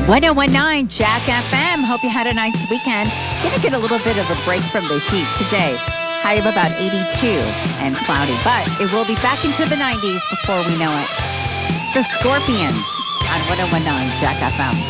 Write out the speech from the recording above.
1019 Jack FM. Hope you had a nice weekend. Gonna get a little bit of a break from the heat today. High of about 82 and cloudy, but it will be back into the 90s before we know it. The Scorpions on 1019 Jack FM.